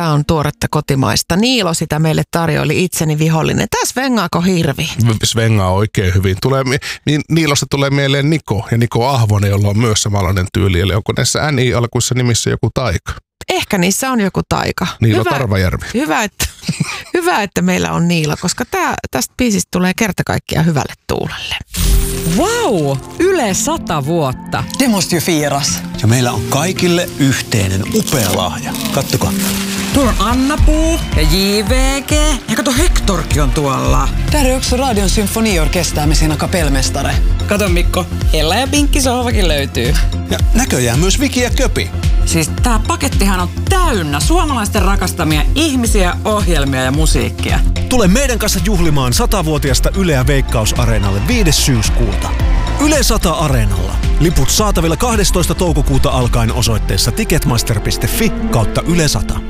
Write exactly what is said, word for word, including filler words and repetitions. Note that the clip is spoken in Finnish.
Tää on tuoretta kotimaista. Niilo sitä meille tarjoili, itseni vihollinen. Tää svengaako hirvi? Svengaa oikein hyvin. Tulee, niin Niilosta tulee mieleen Niko ja Niko Ahvonen, jolla on myös samanlainen tyyli. Eli onko näissä N I-alkuissa nimissä joku taika? Ehkä niissä on joku taika. Niilo hyvä, Tarvajärvi. Hyvä että, hyvä, että meillä on Niilo, koska tää, tästä biisistä tulee kerta kaikkiaan hyvälle tuulelle. Wow! Yle sata vuotta. Det måste ju firas. Ja meillä on kaikille yhteinen upea lahja. Kattokaa. Tuolla on Anna-Puu ja J V G. Ja kato, Hectorkin on tuolla. Där är också Radion symfoniorkester med sina kapellmästare. Kato Mikko, Ella ja Pinkki sohvakin löytyy. Ja näköjään myös Viki ja Köpi. Siis tää pakettihan on täynnä suomalaisten rakastamia ihmisiä, ohjelmia ja musiikkia. Tule meidän kanssa juhlimaan satavuotiaasta Yleä Veikkaus-areenalle viides syyskuuta. Yle sata Areenalla. Liput saatavilla kahdestoista toukokuuta alkaen osoitteessa ticketmaster piste fi kautta Yle sata.